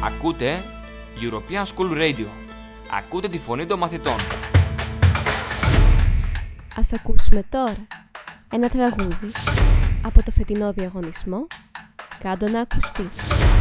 Ακούτε European School Radio. Ακούτε τη φωνή των μαθητών. Ας ακούσουμε τώρα ένα τραγούδι από το φετινό διαγωνισμό «Κάντο να ακουστεί».